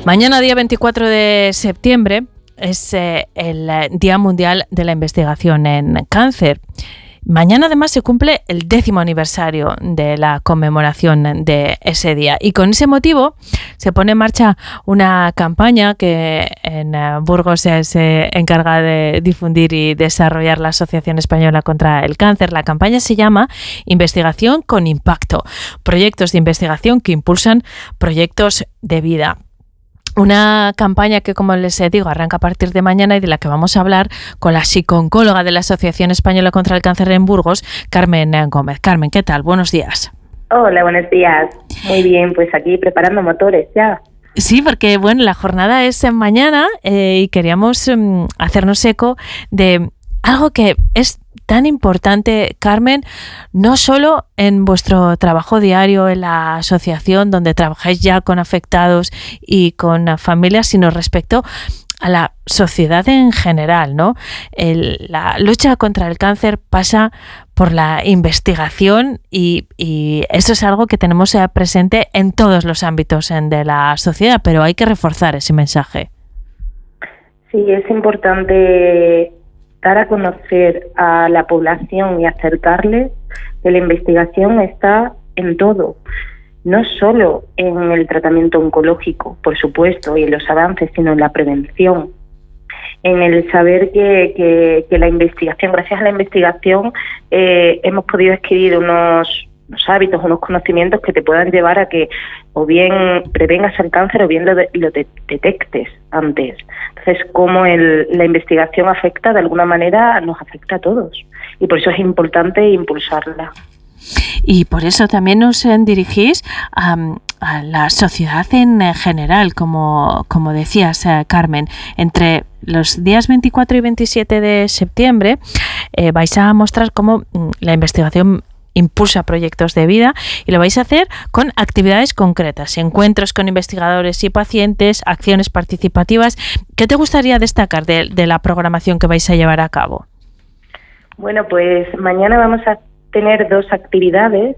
Mañana, día 24 de septiembre, es el Día Mundial de la Investigación en Cáncer. Mañana además se cumple el 10º aniversario de la conmemoración de ese día y con ese motivo se pone en marcha una campaña que en Burgos se encarga de difundir y desarrollar la Asociación Española contra el Cáncer. La campaña se llama Investigación con Impacto, proyectos de investigación que impulsan proyectos de vida. Una campaña que, como les digo, arranca a partir de mañana y de la que vamos a hablar con la psicooncóloga de la Asociación Española contra el Cáncer en Burgos, Carmen Gómez. Carmen, ¿qué tal? Buenos días. Hola, buenos días. Muy bien, pues aquí preparando motores ya. Sí, porque bueno, la jornada es mañana y queríamos hacernos eco de algo que es tan importante, Carmen, no solo en vuestro trabajo diario en la asociación donde trabajáis ya con afectados y con familias, sino respecto a la sociedad en general, ¿no? La lucha contra el cáncer pasa por la investigación y eso es algo que tenemos presente en todos los ámbitos de la sociedad, pero hay que reforzar ese mensaje. Sí, es importante dar a conocer a la población y acercarles que la investigación está en todo, no solo en el tratamiento oncológico, por supuesto, y en los avances, sino en la prevención, en el saber que la investigación, gracias a la investigación, hemos podido adquirir unos hábitos, unos conocimientos que te puedan llevar a que o bien prevengas el cáncer o bien lo detectes antes. Entonces, cómo la investigación afecta, de alguna manera, nos afecta a todos. Y por eso es importante impulsarla. Y por eso también os dirigís a la sociedad en general, como decías, Carmen. Entre los días 24 y 27 de septiembre vais a mostrar cómo la investigación impulsa proyectos de vida y lo vais a hacer con actividades concretas, encuentros con investigadores y pacientes, acciones participativas. ¿Qué te gustaría destacar de la programación que vais a llevar a cabo? Bueno, pues mañana vamos a tener dos actividades.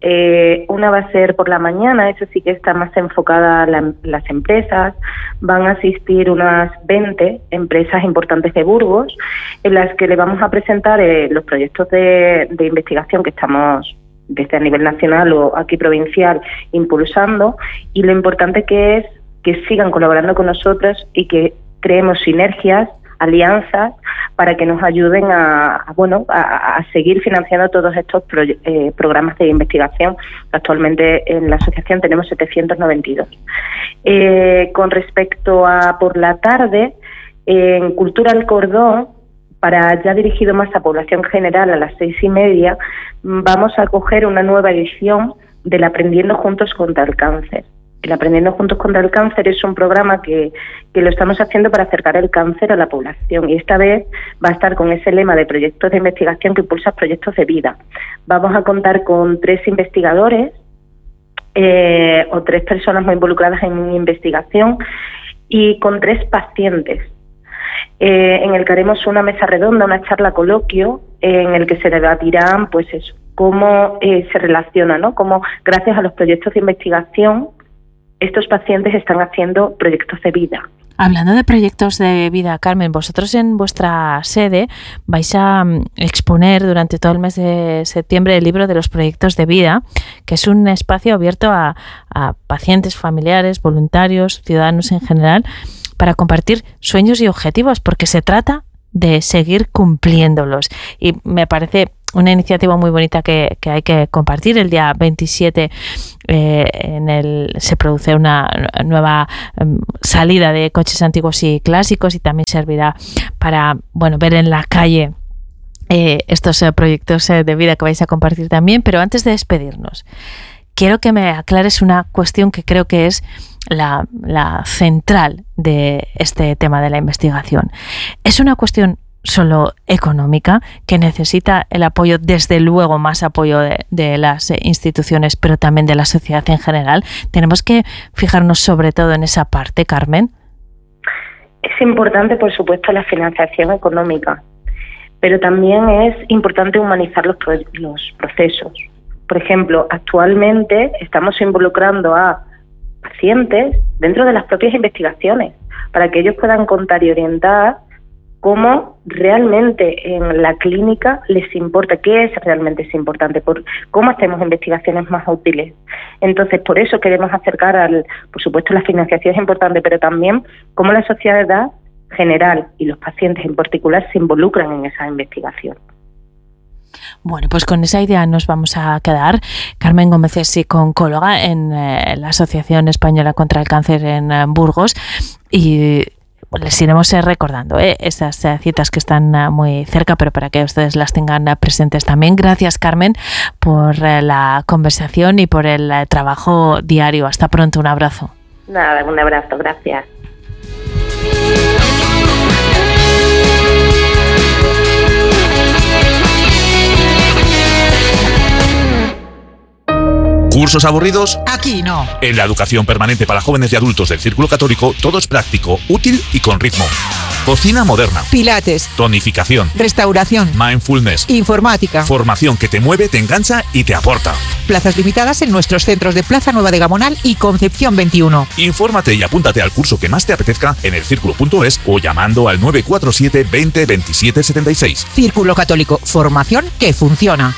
Una va a ser por la mañana, eso sí que está más enfocada a las empresas. Van a asistir unas 20 empresas importantes de Burgos, en las que le vamos a presentar los proyectos de investigación que estamos desde a nivel nacional o aquí provincial impulsando, y lo importante que es que sigan colaborando con nosotros y que creemos sinergias, alianzas, para que nos ayuden a seguir financiando todos estos programas de investigación. Actualmente en la asociación tenemos 792. Con respecto a por la tarde, en Cultura al Cordón, para ya dirigido más a población general, a las 6:30, vamos a coger una nueva edición del Aprendiendo Juntos contra el Cáncer. El Aprendiendo Juntos contra el Cáncer es un programa que lo estamos haciendo para acercar el cáncer a la población, y esta vez va a estar con ese lema de proyectos de investigación que impulsa proyectos de vida. Vamos a contar con 3 investigadores o 3 personas muy involucradas en investigación y con 3 pacientes, en el que haremos una mesa redonda, una charla coloquio, en el que se debatirán pues eso, cómo se relaciona, ¿no? Cómo gracias a los proyectos de investigación estos pacientes están haciendo proyectos de vida. Hablando de proyectos de vida, Carmen, vosotros en vuestra sede vais a exponer durante todo el mes de septiembre el libro de los proyectos de vida, que es un espacio abierto a pacientes, familiares, voluntarios, ciudadanos en general, para compartir sueños y objetivos, porque se trata de seguir cumpliéndolos. Y me parece una iniciativa muy bonita que hay que compartir. El día 27 se produce una nueva salida de coches antiguos y clásicos, y también servirá para ver en la calle estos proyectos de vida que vais a compartir también. Pero antes de despedirnos, quiero que me aclares una cuestión que creo que es la central de este tema de la investigación. ¿Es una cuestión solo económica, que necesita el apoyo, desde luego más apoyo de las instituciones, pero también de la sociedad en general? ¿Tenemos que fijarnos sobre todo en esa parte, Carmen? Es importante, por supuesto, la financiación económica, pero también es importante humanizar los procesos. Por ejemplo, actualmente estamos involucrando a pacientes dentro de las propias investigaciones, para que ellos puedan contar y orientar cómo realmente en la clínica les importa, qué es realmente importante, cómo hacemos investigaciones más útiles. Entonces, por eso queremos acercar por supuesto, la financiación es importante, pero también cómo la sociedad general y los pacientes en particular se involucran en esa investigación. Bueno, pues con esa idea nos vamos a quedar. Carmen Gómez es psicooncóloga en la Asociación Española contra el Cáncer en Burgos, y les iremos recordando esas citas que están muy cerca, pero para que ustedes las tengan presentes también. Gracias, Carmen, por la conversación y por el trabajo diario. Hasta pronto, un abrazo. Nada, un abrazo, gracias. ¿Cursos aburridos? Aquí no. En la educación permanente para jóvenes y adultos del Círculo Católico, todo es práctico, útil y con ritmo. Cocina moderna. Pilates. Tonificación. Restauración. Mindfulness. Informática. Formación que te mueve, te engancha y te aporta. Plazas limitadas en nuestros centros de Plaza Nueva de Gamonal y Concepción 21. Infórmate y apúntate al curso que más te apetezca en elcirculo.es o llamando al 947 20 27 76. Círculo Católico. Formación que funciona.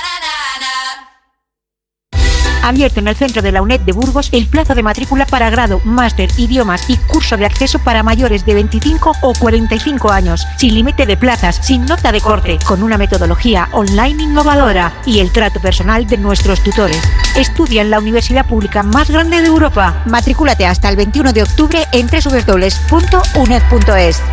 Abierto en el centro de la UNED de Burgos el plazo de matrícula para grado, máster, idiomas y curso de acceso para mayores de 25 o 45 años, sin límite de plazas, sin nota de corte, con una metodología online innovadora y el trato personal de nuestros tutores. Estudia en la universidad pública más grande de Europa. Matricúlate hasta el 21 de octubre en www.uned.es.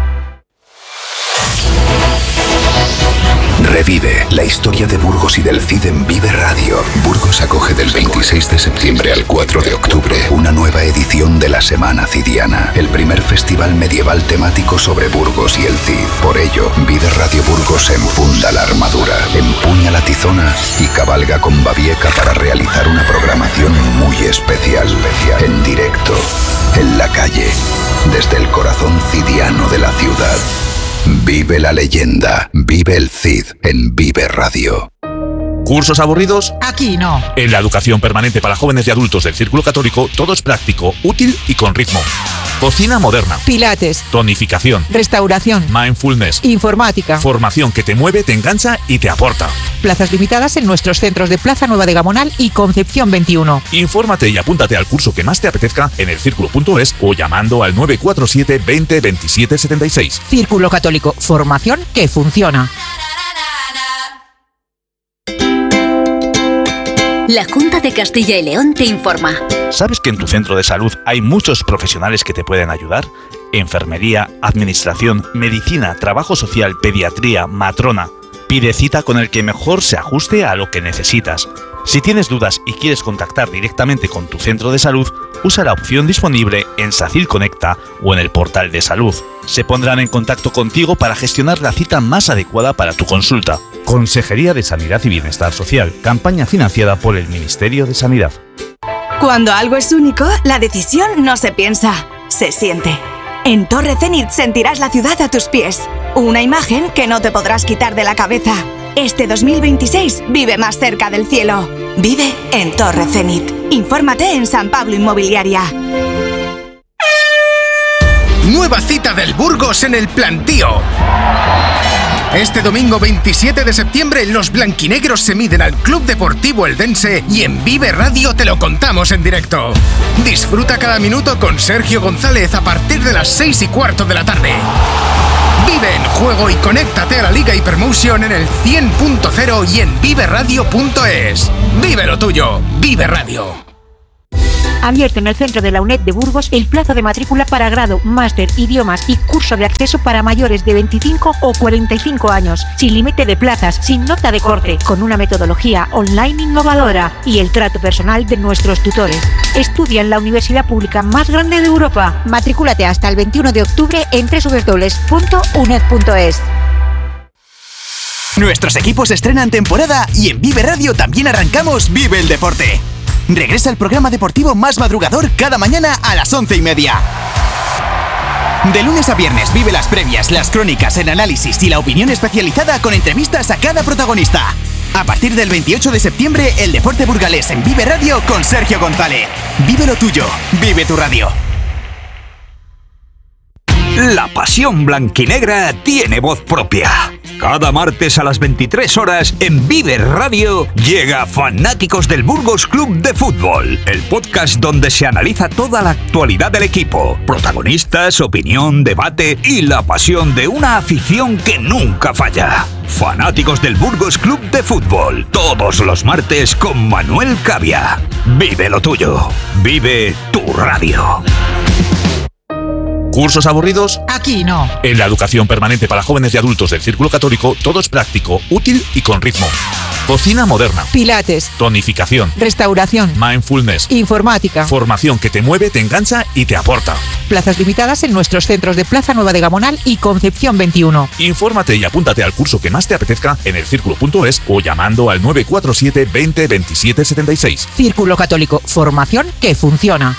Revive la historia de Burgos y del CID en Vive Radio. Burgos acoge del 26 de septiembre al 4 de octubre una nueva edición de la Semana Cidiana, el primer festival medieval temático sobre Burgos y el CID. Por ello, Vive Radio Burgos enfunda la armadura, empuña la tizona y cabalga con Babieca para realizar una programación muy especial. En directo, en la calle, desde el corazón cidiano de la ciudad. Vive la leyenda, vive el CID en Vive Radio. ¿Cursos aburridos? Aquí no. En la educación permanente para jóvenes y adultos del Círculo Católico, todo es práctico, útil y con ritmo. Cocina moderna. Pilates. Tonificación. Restauración. Mindfulness. Informática. Formación que te mueve, te engancha y te aporta. Plazas limitadas en nuestros centros de Plaza Nueva de Gamonal y Concepción 21. Infórmate y apúntate al curso que más te apetezca en elcirculo.es o llamando al 947 20 27 76. Círculo Católico. Formación que funciona. La Junta de Castilla y León te informa. ¿Sabes que en tu centro de salud hay muchos profesionales que te pueden ayudar? Enfermería, administración, medicina, trabajo social, pediatría, matrona. Pide cita con el que mejor se ajuste a lo que necesitas. Si tienes dudas y quieres contactar directamente con tu centro de salud, usa la opción disponible en SACIL Conecta o en el portal de salud. Se pondrán en contacto contigo para gestionar la cita más adecuada para tu consulta. Consejería de Sanidad y Bienestar Social, campaña financiada por el Ministerio de Sanidad. Cuando algo es único, la decisión no se piensa, se siente. En Torre Zenit sentirás la ciudad a tus pies. Una imagen que no te podrás quitar de la cabeza. Este 2026 vive más cerca del cielo. Vive en Torre Zenit. Infórmate en San Pablo Inmobiliaria. Nueva cita del Burgos en el Plantío. Este domingo 27 de septiembre los blanquinegros se miden al Club Deportivo Eldense y en Vive Radio te lo contamos en directo. Disfruta cada minuto con Sergio González a partir de las 6:15 de la tarde. Vive en juego y conéctate a la Liga Hypermotion en el 100.0 y en viveradio.es. Vive lo tuyo, Vive Radio. Abierto en el centro de la UNED de Burgos el plazo de matrícula para grado, máster, idiomas y curso de acceso para mayores de 25 o 45 años, sin límite de plazas, sin nota de corte, con una metodología online innovadora y el trato personal de nuestros tutores. Estudia en la universidad pública más grande de Europa. Matricúlate hasta el 21 de octubre en www.uned.es. Nuestros equipos estrenan temporada y en Vive Radio también arrancamos Vive el Deporte. Regresa el programa deportivo más madrugador cada mañana a las 11:30. De lunes a viernes vive las previas, las crónicas, el análisis y la opinión especializada con entrevistas a cada protagonista. A partir del 28 de septiembre, el deporte burgalés en Vive Radio con Sergio González. Vive lo tuyo, vive tu radio. La pasión blanquinegra tiene voz propia. Cada martes a las 23 horas en Vive Radio llega Fanáticos del Burgos Club de Fútbol, el podcast donde se analiza toda la actualidad del equipo, protagonistas, opinión, debate y la pasión de una afición que nunca falla. Fanáticos del Burgos Club de Fútbol, todos los martes con Manuel Cavia. Vive lo tuyo, vive tu radio. ¿Cursos aburridos? Aquí no. En la educación permanente para jóvenes y adultos del Círculo Católico, todo es práctico, útil y con ritmo. Cocina moderna. Pilates. Tonificación. Restauración. Mindfulness. Informática. Formación que te mueve, te engancha y te aporta. Plazas limitadas en nuestros centros de Plaza Nueva de Gamonal y Concepción 21. Infórmate y apúntate al curso que más te apetezca en elcírculo.es o llamando al 947 20 27 76. Círculo Católico. Formación que funciona.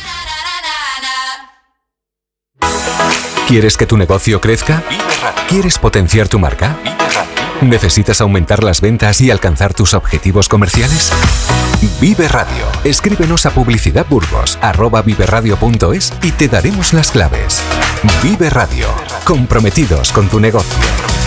¿Quieres que tu negocio crezca? ¿Quieres potenciar tu marca? ¿Necesitas aumentar las ventas y alcanzar tus objetivos comerciales? Vive Radio. Escríbenos a publicidadburgos@viveradio.es y te daremos las claves. Vive Radio. Comprometidos con tu negocio.